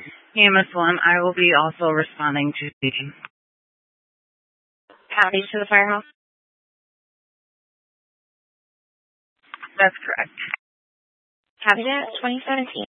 Hey, Muslim, I will be also responding to speaking. Counties to the firehouse? That's correct. Habitat 2017.